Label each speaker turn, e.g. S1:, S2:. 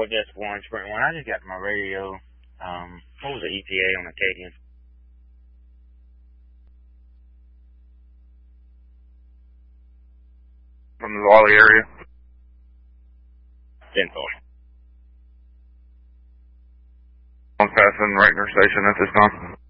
S1: Airport Desk 1, Sprint 1. I just got my radio. What was the ETA on Acadian?
S2: From the Raleigh area.
S1: 10-4.
S2: On passing Reichner Station at this time.